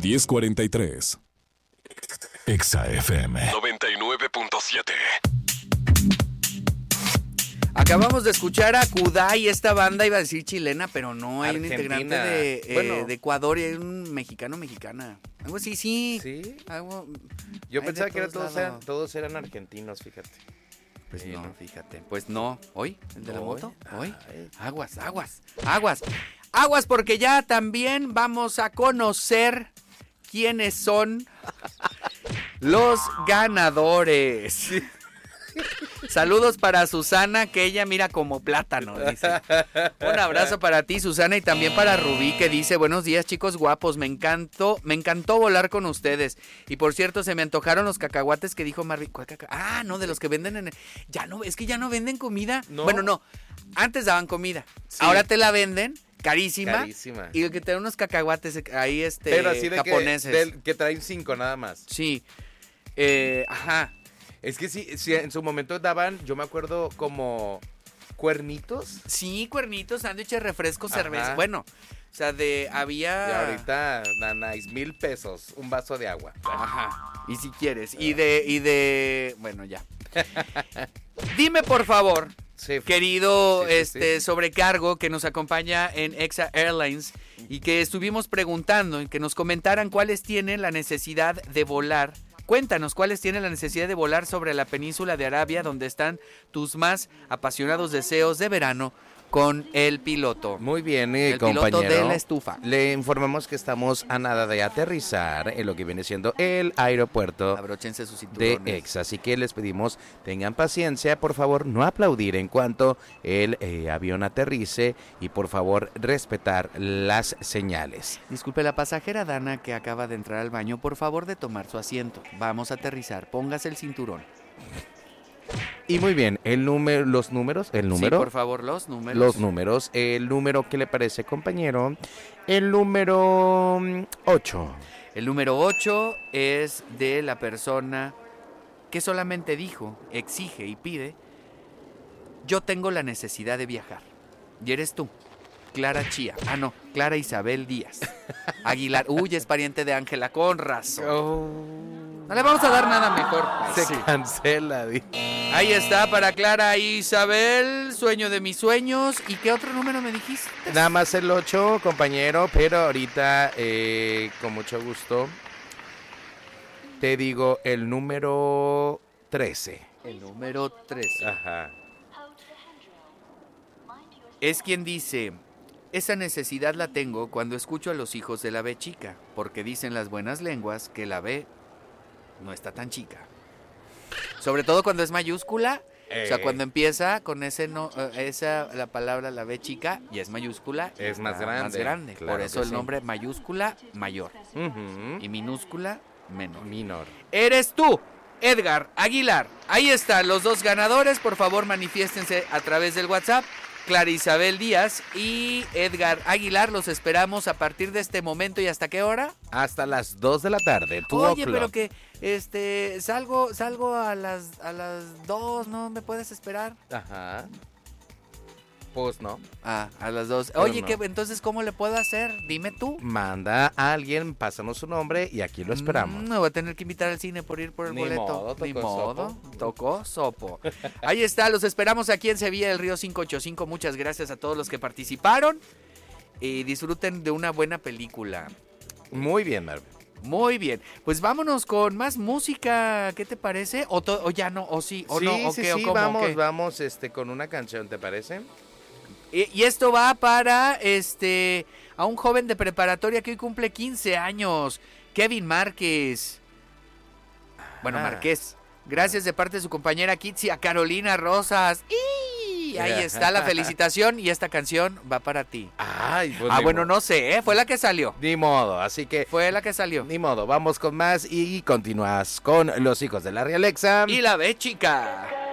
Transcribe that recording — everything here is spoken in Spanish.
10:43. Exa FM 99.7. Acabamos de escuchar a Kudai, esta banda iba a decir chilena, pero no, hay un integrante de Ecuador y hay un mexicana. Algo así, sí. ¿Sí? Yo pensaba que todos eran argentinos, fíjate. Pues no, fíjate. Pues no. ¿Hoy? ¿El de la moto? ¿Hoy? Ay. Aguas, porque ya también vamos a conocer quiénes son los ganadores. Saludos para Susana, que ella mira como plátano, dice. Un abrazo para ti, Susana, y también para Rubí, que dice: buenos días, chicos guapos, me encantó volar con ustedes. Y por cierto, se me antojaron los cacahuates que dijo Marvin. No, de los que venden ya no, es que ya no venden comida. ¿No? Bueno, no, antes daban comida, sí. Ahora te la venden carísima. Y que te dan unos cacahuates ahí, pero así de japoneses. Que traen 5 nada más. Sí, ajá. Es que sí, en su momento daban, yo me acuerdo, como cuernitos. Sí, cuernitos, sándwiches, refrescos, cerveza. Bueno, o sea, había... Y ahorita, nanáis, 1,000 pesos, un vaso de agua. Ajá, y si quieres. Y de... Bueno, ya. Dime, por favor, sí, querido sí. Sobrecargo, que nos acompaña en Exa Airlines, y que estuvimos preguntando, y que nos comentaran cuáles tienen la necesidad de volar. Cuéntanos, ¿cuáles tienen la necesidad de volar sobre la península de Arabia, donde están tus más apasionados deseos de verano con el piloto? Muy bien, el compañero. Piloto de la estufa. Le informamos que estamos a nada de aterrizar en lo que viene siendo el aeropuerto. Abróchense sus cinturones de Exa, así que les pedimos tengan paciencia, por favor, no aplaudir en cuanto el avión aterrice y por favor respetar las señales. Disculpe, la pasajera Dana, que acaba de entrar al baño, por favor de tomar su asiento. Vamos a aterrizar, póngase el cinturón. Y muy bien, los números. Sí, por favor, los números. El número, ¿qué le parece, compañero? El número 8. El número 8 es de la persona que solamente dijo, exige y pide: yo tengo la necesidad de viajar. Y eres tú, Clara Chía. Clara Isabel Díaz Aguilar. Uy, es pariente de Ángela, con razón. No le vamos a dar nada mejor. Se cancela. Ahí está, para Clara Isabel, sueño de mis sueños. ¿Y qué otro número me dijiste? Nada más el 8, compañero, pero ahorita, con mucho gusto, te digo el número 13. El número 13. Ajá. Es quien dice: esa necesidad la tengo cuando escucho a los hijos de la B chica, porque dicen las buenas lenguas que la B no está tan chica. Sobre todo cuando es mayúscula, o sea, cuando empieza con la palabra la B chica y es mayúscula, es más grande. Claro, por eso el nombre mayúscula, mayor. Y minúscula, menor. Eres tú, Edgar Aguilar. Ahí están los dos ganadores. Por favor, manifiéstense a través del WhatsApp. Clara Isabel Díaz y Edgar Aguilar, los esperamos a partir de este momento. ¿Y hasta qué hora? Hasta las 2 de la tarde. Oye, pero que salgo a las 2, ¿no me puedes esperar? Ajá. Pues no. A las 2. Oye, no. Entonces, ¿cómo le puedo hacer? Dime tú. Manda a alguien, pásanos su nombre y aquí lo esperamos. No voy a tener que invitar al cine por ir por el boleto. Ni modo. Tocó sopo. Ahí está, los esperamos aquí en Sevilla del Río 585. Muchas gracias a todos los que participaron. Y disfruten de una buena película. Muy bien, Marvin. Muy bien, pues vámonos con más música, ¿qué te parece? ¿O ya no? ¿O sí? ¿O no? ¿O sí, qué? ¿O sí, cómo? Vamos con una canción, ¿te parece? Y esto va para a un joven de preparatoria que hoy cumple 15 años, Kevin Márquez. Bueno, Márquez. Gracias de parte de su compañera Kitsi a Carolina Rosas. Y ahí está la felicitación y esta canción va para ti. Ay, pues bueno, no sé, fue la que salió. Ni modo, así que... Fue la que salió. Ni modo, vamos con más y continúas con los hijos de la Real Exa. Y la B chica.